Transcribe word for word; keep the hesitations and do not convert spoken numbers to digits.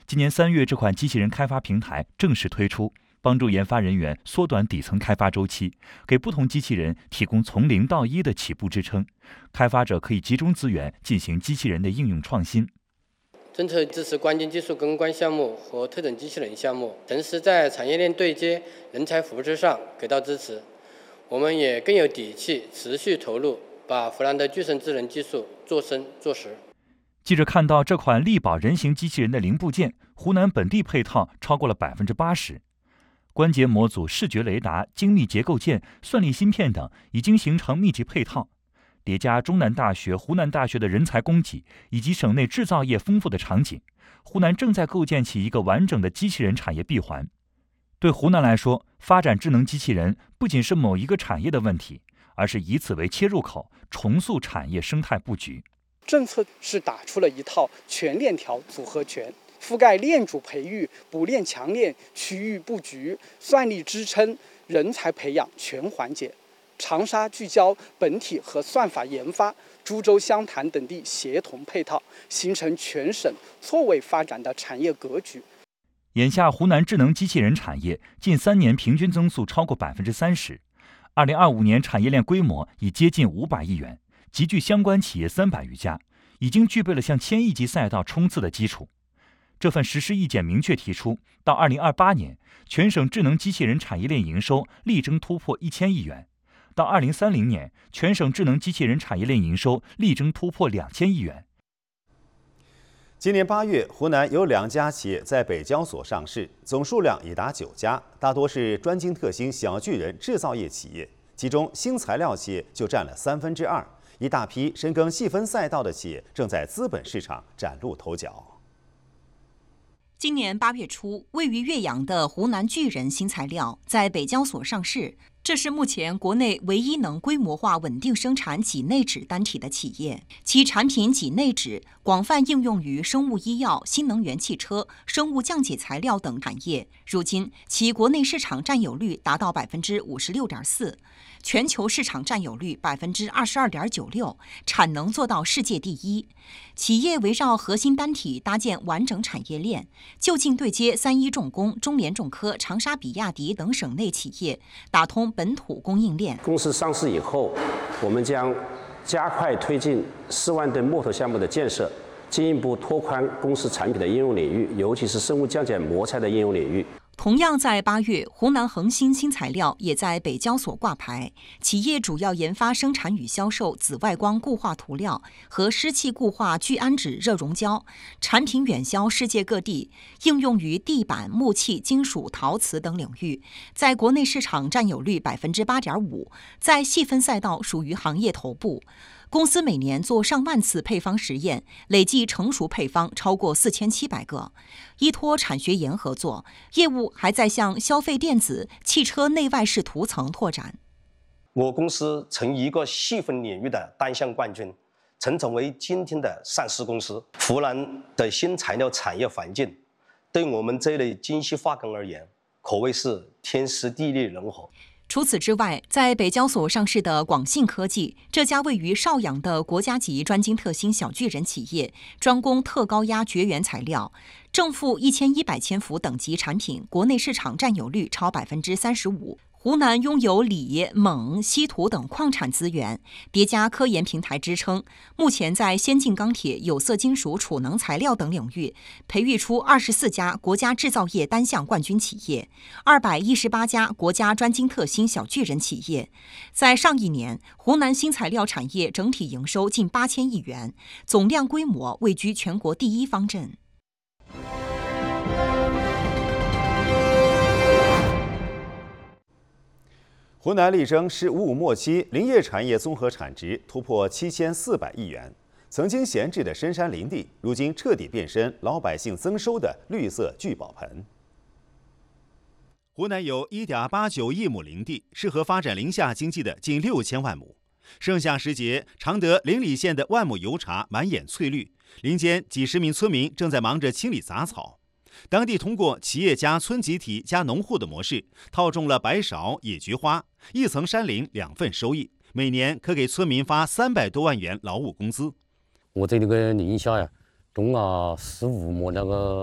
今年三月，这款机器人开发平台正式推出，帮助研发人员缩短底层开发周期，给不同机器人提供从零到一的起步支撑。开发者可以集中资源进行机器人的应用创新。 政策支持关键技术攻关项目和特种机器人项目，同时在产业链对接、人才扶持上给到支持。我们也更有底气持续投入，把湖南的具身智能技术做深做实。 记者看到这款力宝人形机器人的零部件，湖南本地配套超过了百分之八十。关节模组、视觉雷达、精密结构件、算力芯片等已经形成密集配套。叠加中南大学、湖南大学的人才供给，以及省内制造业丰富的场景，湖南正在构建起一个完整的机器人产业闭环。对湖南来说，发展智能机器人不仅是某一个产业的问题，而是以此为切入口，重塑产业生态布局。 政策是打出了一套全链条组合拳，覆盖链主培育、补链强链、区域布局、算力支撑、人才培养全环节。长沙聚焦本体和算法研发，株洲、湘潭等地协同配套，形成全省错位发展的产业格局。 眼下，湖南智能机器人产业近三年平均增速超过百分之三十，二零二五年产业链规模已接近五百亿元，集聚相关企业三百余家，已经具备了向千亿级赛道冲刺的基础。这份实施意见明确提出，到二零二八年，全省智能机器人产业链营收力争突破一千亿元。到二零三零年，全省智能机器人产业链营收力争突破两千亿元。 今年八月，湖南有两家企业在北交所上市，总数量已达九家，大多是专精特新小巨人制造业企业，其中新材料企业就占了三分之二。一大批深耕细分赛道的企业正在资本市场崭露头角。 今年八月初，位于岳阳的湖南巨人新材料在北交所上市。这是目前国内唯一能规模化稳定生产己内酯单体的企业，其产品己内酯广泛应用于生物医药、新能源汽车、生物降解材料等产业。如今，其国内市场占有率达到百分之五十六点四，全球市场占有率百分之二十二点九六，产能做到世界第一。企业围绕核心单体搭建完整产业链，就近对接三一重工、中联重科、长沙比亚迪等省内企业，打通本土供应链。 公司上市以后，我们将加快推进四万吨木头项目的建设，进一步拓宽公司产品的应用领域，尤其是生物降解膜材的应用领域。 同样在八月，湖南恒鑫新材料也在北交所挂牌。企业主要研发、生产与销售紫外光固化涂料和湿气固化聚氨酯热熔胶，产品远销世界各地，应用于地板、木器、金属、陶瓷等领域，在国内市场占有率百分之八点五，在细分赛道属于行业头部。公司每年做上万次配方实验，累计成熟配方超过四千七百个。依托产学研合作，业务还在向消费电子、汽车内外饰涂层拓展。 我公司成一个细分领域的单项冠军，曾成为今天的上市公司。湖南的新材料产业环境，对我们这类精细化工而言，可谓是天时地利人和。 除此之外，在北交所上市的广信科技，这家位于邵阳的国家级专精特新小巨人企业，专攻特高压绝缘材料，正负一千一百千伏等级产品，国内市场占有率超百分之三十五。湖南拥有锂、锰、稀土等矿产资源，叠加科研平台支撑，目前在先进钢铁、有色金属、储能材料等领域培育出二十四家国家制造业单项冠军企业，二百一十八家国家专精特新小巨人企业。在上一年，湖南新材料产业整体营收近八千亿元，总量规模位居全国第一方阵。 湖南力争十五五末期林业产业综合产值突破七千四百亿元，曾经闲置的深山林地，如今彻底变身老百姓增收的绿色聚宝盆。湖南有 一点八九亿亩林地，适合发展林下经济的近六千万亩。盛夏时节，常德邻里县的万亩油茶满眼翠绿，林间几十名村民正在忙着清理杂草。当地通过企业加村集体加农户的模式，套种了白芍、野菊花，一层山林两份收益，每年可给村民发三百多万元劳务工资。 我这里个林下呀，种了十五亩那个